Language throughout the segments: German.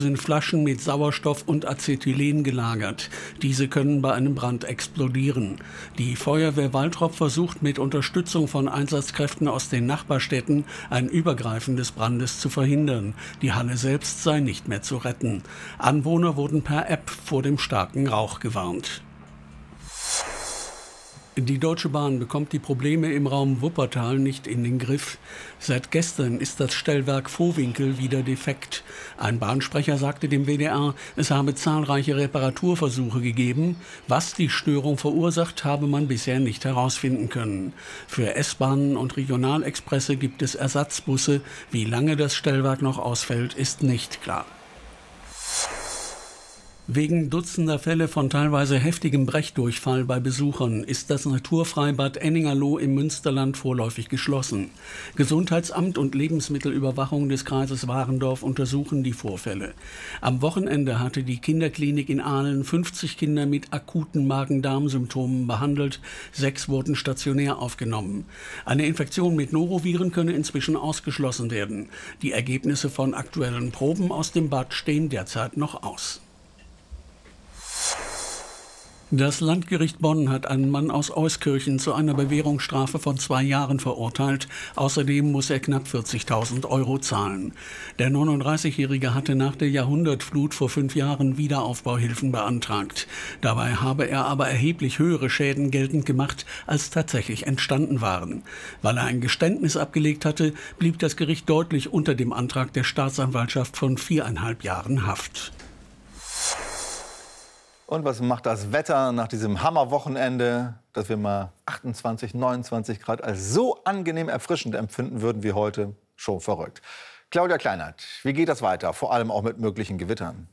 sind Flaschen mit Sauerstoff und Acetylen gelagert. Diese können bei einem Brand explodieren. Die Feuerwehr Waltrop versucht mit Unterstützung von Einsatzkräften aus den Nachbarstädten ein Übergreifen des Brandes zu verhindern. Die Halle selbst sei nicht mehr zu retten. Anwohner wurden per App vor dem starken Rauch gewarnt. Die Deutsche Bahn bekommt die Probleme im Raum Wuppertal nicht in den Griff. Seit gestern ist das Stellwerk Vohwinkel wieder defekt. Ein Bahnsprecher sagte dem WDR, es habe zahlreiche Reparaturversuche gegeben. Was die Störung verursacht, habe man bisher nicht herausfinden können. Für S-Bahnen und Regionalexpresse gibt es Ersatzbusse. Wie lange das Stellwerk noch ausfällt, ist nicht klar. Wegen dutzender Fälle von teilweise heftigem Brechdurchfall bei Besuchern ist das Naturfreibad Enningerloh im Münsterland vorläufig geschlossen. Gesundheitsamt und Lebensmittelüberwachung des Kreises Warendorf untersuchen die Vorfälle. Am Wochenende hatte die Kinderklinik in Aalen 50 Kinder mit akuten Magen-Darm-Symptomen behandelt. 6 wurden stationär aufgenommen. Eine Infektion mit Noroviren könne inzwischen ausgeschlossen werden. Die Ergebnisse von aktuellen Proben aus dem Bad stehen derzeit noch aus. Das Landgericht Bonn hat einen Mann aus Euskirchen zu einer Bewährungsstrafe von 2 Jahren verurteilt. Außerdem muss er knapp 40.000 € zahlen. Der 39-Jährige hatte nach der Jahrhundertflut vor 5 Jahren Wiederaufbauhilfen beantragt. Dabei habe er aber erheblich höhere Schäden geltend gemacht, als tatsächlich entstanden waren. Weil er ein Geständnis abgelegt hatte, blieb das Gericht deutlich unter dem Antrag der Staatsanwaltschaft von 4,5 Jahren Haft. Und was macht das Wetter nach diesem Hammerwochenende, dass wir mal 28, 29 Grad als so angenehm erfrischend empfinden würden wie heute? Schon verrückt. Claudia Kleinert, wie geht das weiter, vor allem auch mit möglichen Gewittern?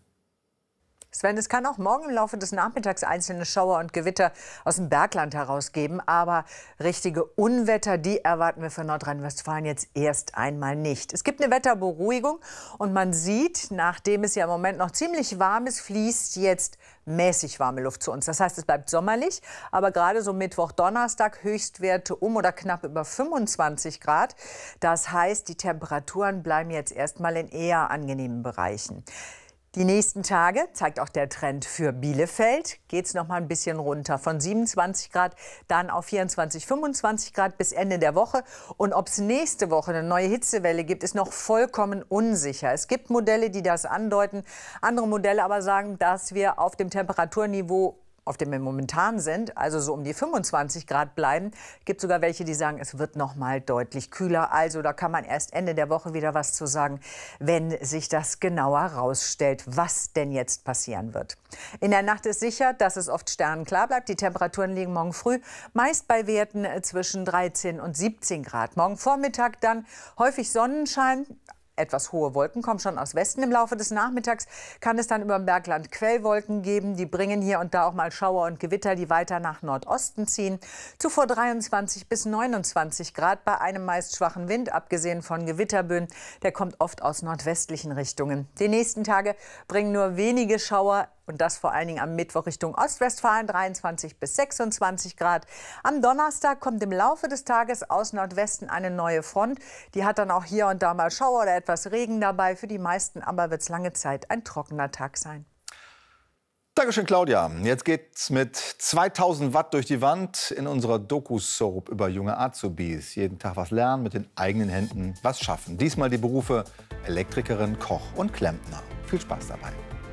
Sven, es kann auch morgen im Laufe des Nachmittags einzelne Schauer und Gewitter aus dem Bergland herausgeben. Aber richtige Unwetter, die erwarten wir für Nordrhein-Westfalen jetzt erst einmal nicht. Es gibt eine Wetterberuhigung und man sieht, nachdem es ja im Moment noch ziemlich warm ist, fließt jetzt mäßig warme Luft zu uns. Das heißt, es bleibt sommerlich, aber gerade so Mittwoch, Donnerstag Höchstwerte um oder knapp über 25 Grad. Das heißt, die Temperaturen bleiben jetzt erstmal in eher angenehmen Bereichen. Die nächsten Tage, zeigt auch der Trend für Bielefeld, geht es noch mal ein bisschen runter. Von 27 Grad dann auf 24, 25 Grad bis Ende der Woche. Und ob es nächste Woche eine neue Hitzewelle gibt, ist noch vollkommen unsicher. Es gibt Modelle, die das andeuten. Andere Modelle aber sagen, dass wir auf dem Temperaturniveau, auf dem wir momentan sind, also so um die 25 Grad bleiben. Es gibt sogar welche, die sagen, es wird noch mal deutlich kühler. Also da kann man erst Ende der Woche wieder was zu sagen, wenn sich das genauer rausstellt, was denn jetzt passieren wird. In der Nacht ist sicher, dass es oft sternenklar bleibt. Die Temperaturen liegen morgen früh meist bei Werten zwischen 13 und 17 Grad. Morgen Vormittag dann häufig Sonnenschein. Etwas hohe Wolken kommen schon aus Westen. Im Laufe des Nachmittags kann es dann über dem Bergland Quellwolken geben. Die bringen hier und da auch mal Schauer und Gewitter, die weiter nach Nordosten ziehen. Zuvor 23 bis 29 Grad bei einem meist schwachen Wind, abgesehen von Gewitterböen. Der kommt oft aus nordwestlichen Richtungen. Die nächsten Tage bringen nur wenige Schauer. Und das vor allen Dingen am Mittwoch Richtung Ostwestfalen, 23 bis 26 Grad. Am Donnerstag kommt im Laufe des Tages aus Nordwesten eine neue Front. Die hat dann auch hier und da mal Schauer oder etwas Regen dabei. Für die meisten aber wird es lange Zeit ein trockener Tag sein. Dankeschön, Claudia. Jetzt geht's mit 2000 Watt durch die Wand in unserer Doku-Soap über junge Azubis. Jeden Tag was lernen, mit den eigenen Händen was schaffen. Diesmal die Berufe Elektrikerin, Koch und Klempner. Viel Spaß dabei.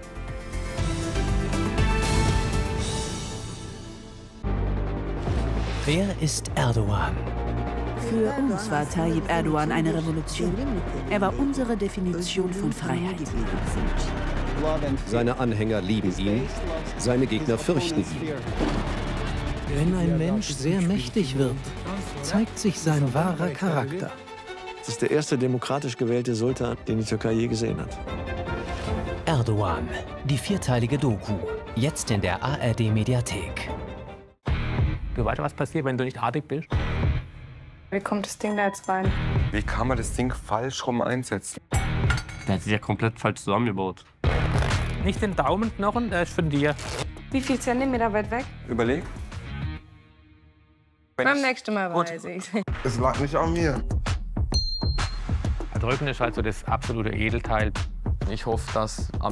Wer ist Erdogan? Für uns war Tayyip Erdogan eine Revolution. Er war unsere Definition von Freiheit. Seine Anhänger lieben ihn, seine Gegner fürchten ihn. Wenn ein Mensch sehr mächtig wird, zeigt sich sein wahrer Charakter. Es ist der erste demokratisch gewählte Sultan, den die Türkei je gesehen hat. Erdogan, die 4-teilige Doku, jetzt in der ARD-Mediathek. Du weißt, was passiert, wenn du nicht artig bist? Wie kommt das Ding da jetzt rein? Wie kann man das Ding falsch rum einsetzen? Der hat sich ja komplett falsch zusammengebaut. Nicht den Daumenknochen, der ist von dir. Wie viel Zentimeter weit weg? Überleg. Beim nächsten Mal weiß ich. Es lag nicht an mir. Der Drücken ist halt so das absolute Edelteil. Ich hoffe, dass am